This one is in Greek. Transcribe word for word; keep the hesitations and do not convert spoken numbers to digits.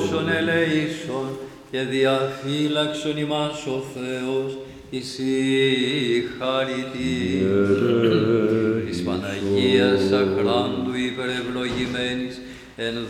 σώσον ελεήσον και διαφύλαξον ημάς ο Θεός εις η χαριτή. Της Παναγίας Αχράντου υπερευλογημένης εν